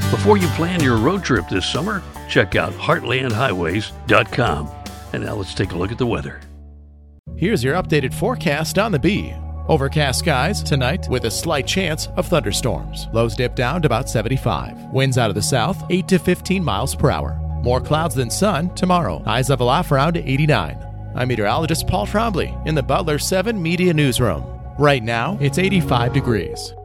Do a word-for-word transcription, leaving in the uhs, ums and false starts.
Before you plan your road trip this summer, check out heartland highways dot com. And now let's take a look at the weather. Here's your updated forecast on the Bee. Overcast skies tonight with a slight chance of thunderstorms. Lows dip down to about seventy-five. Winds out of the south, eight to fifteen miles per hour. More clouds than sun tomorrow. Highs level off around eighty-nine. I'm meteorologist Paul Trombley in the Butler seven Media Newsroom. Right now, it's eighty-five degrees.